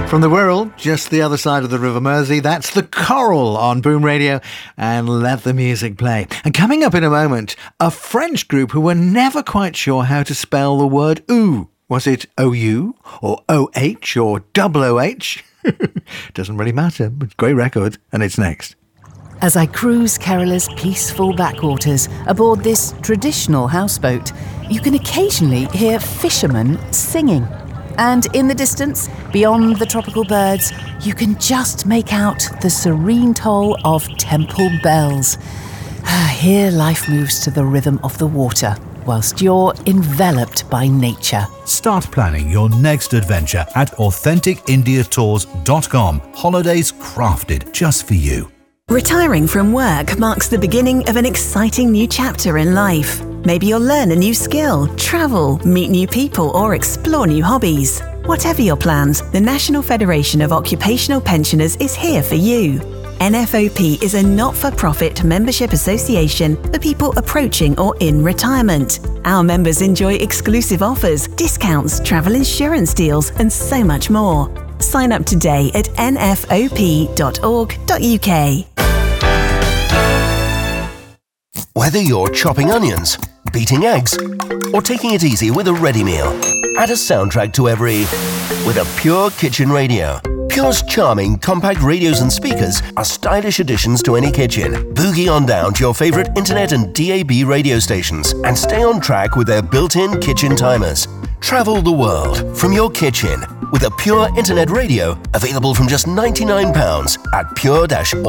From the Wirral, just the other side of the River Mersey, that's the Coral on Boom Radio, and let the music play. And coming up in a moment, a French group who were never quite sure how to spell the word OO. Was it OU or OH or OOH? Doesn't really matter, but great record, and it's next. As I cruise Kerala's peaceful backwaters aboard this traditional houseboat, you can occasionally hear fishermen singing. And in the distance, beyond the tropical birds, you can just make out the serene toll of temple bells. Here life moves to the rhythm of the water, whilst you're enveloped by nature. Start planning your next adventure at AuthenticIndiaTours.com. Holidays crafted just for you. Retiring from work marks the beginning of an exciting new chapter in life. Maybe you'll learn a new skill, travel, meet new people, or explore new hobbies. Whatever your plans, the National Federation of Occupational Pensioners is here for you. NFOP is a not-for-profit membership association for people approaching or in retirement. Our members enjoy exclusive offers, discounts, travel insurance deals, and so much more. Sign up today at nfop.org.uk. Whether you're chopping onions, beating eggs, or taking it easy with a ready meal, add a soundtrack to every with a Pure Kitchen radio. Pure's charming compact radios and speakers are stylish additions to any kitchen. Boogie on down to your favourite internet and DAB radio stations and stay on track with their built-in kitchen timers. Travel the world from your kitchen with a Pure internet radio available from just £99 at pure